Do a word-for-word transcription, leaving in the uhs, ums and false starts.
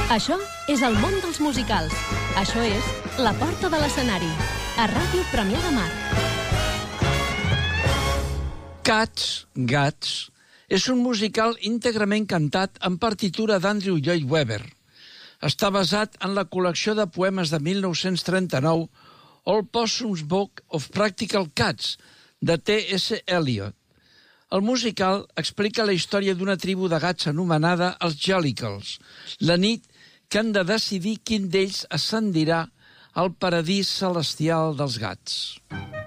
Això és el món dels musicals. Això és La Porta de l'Escenari, a Ràdio Premià de Mar. Cats, Gats, és un musical íntegrament cantat en partitura d'Andrew Lloyd Webber. Està basat en la col·lecció de poemes de mil nou-cents trenta-nou All Possum's Book of Practical Cats, de T S Eliot. El musical explica la història d'una tribu de gats anomenada els Jollicles, la nit que han de decidir quin d'ells ascendirà al paradís celestial dels gats.